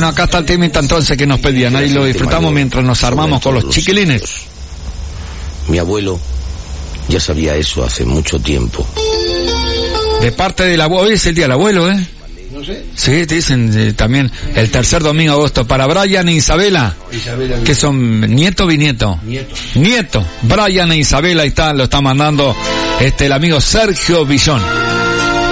Bueno, acá está el temita entonces que nos pedían, ahí lo disfrutamos mientras nos armamos con los chiquilines. Mi abuelo ya sabía eso hace mucho tiempo. De parte del abuelo, hoy es el día del abuelo, ¿eh? No sé. Sí, te dicen también el tercer domingo de agosto. Para Brian e Isabela, que son nieto o bisnieto. Nieto. Brian e Isabela, ahí está, lo está mandando el amigo Sergio Villón.